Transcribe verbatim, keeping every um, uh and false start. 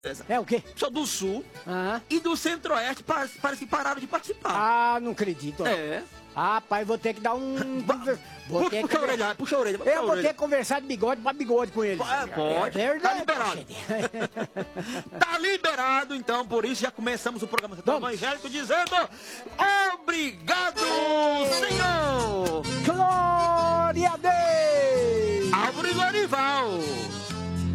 É o quê? Só do Sul Ah, e do Centro-Oeste parece, parece que pararam de participar. ah não acredito. É. Rapaz, vou ter que dar um... Vou Puxa, ter que puxa a orelha, puxa a orelha. Puxa Eu a vou orelha. ter que conversar de bigode pra bigode com eles. É, pode. É verdade. Tá liberado. Tá liberado, então, por isso já começamos o programa Setor Vamos. Evangélico dizendo obrigado